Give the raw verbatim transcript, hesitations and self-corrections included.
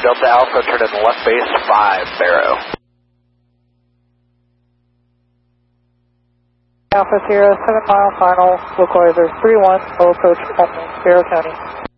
Delta Alpha, turn in left base five, Barrow. Alpha Sierra, seven mile final, localizer three one, low approach, Barrow County.